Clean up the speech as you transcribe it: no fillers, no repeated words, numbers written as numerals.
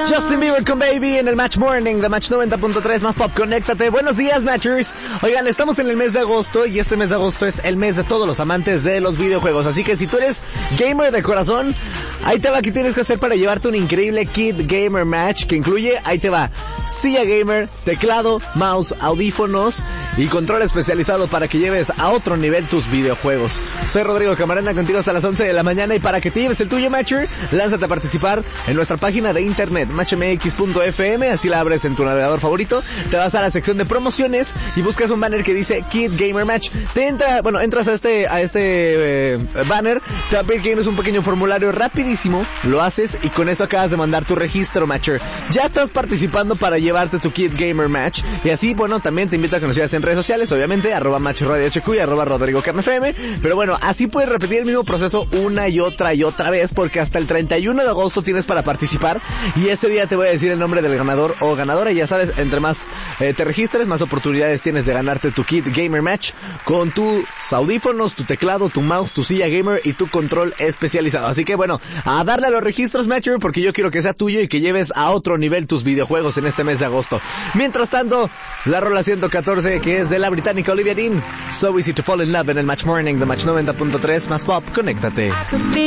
Justin Bieber con Baby en el Match Morning de Match 90.3 más pop. Conéctate. Buenos días, Matchers. Oigan, estamos en el mes de agosto y este mes de agosto es el mes de todos los amantes de los videojuegos. Así que si tú eres gamer de corazón, ahí te va qué tienes que hacer para llevarte un increíble kit gamer match que incluye, ahí te va, silla gamer, teclado, mouse, audífonos y control especializado para que lleves a otro nivel tus videojuegos. Soy Rodrigo Camarena, contigo hasta las 11 de la mañana, y para que te lleves el tuyo, Matcher, lánzate a participar en nuestra página de internet matchmx.fm, así la abres en tu navegador favorito, te vas a la sección de promociones y buscas un banner que dice Kid Gamer Match. Entras a este banner, te va a pedir que llenes un pequeño formulario rapidísimo, lo haces y con eso acabas de mandar tu registro, Matcher. Ya estás participando para llevarte tu Kid Gamer Match, y así, bueno, también te invito a que nos sigas en redes sociales, obviamente, @MatchRadioHQ y @RodrigoCamFM, pero bueno, así puedes repetir el mismo proceso una y otra vez, porque hasta el 31 de agosto tienes para participar, y ese día te voy a decir el nombre del ganador o ganadora, y ya sabes, entre más te registres, más oportunidades tienes de ganarte tu Kid Gamer Match con tus audífonos, tu teclado, tu mouse, tu silla gamer y tu control especializado. Así que bueno, a darle a los registros, Matcher, porque yo quiero que sea tuyo y que lleves a otro nivel tus videojuegos en este mes de agosto. Mientras tanto, la rola 114, que es de la británica Olivia Dean, So Easy to Fall in Love, en el Match Morning de Match 90.3 más pop. Conéctate.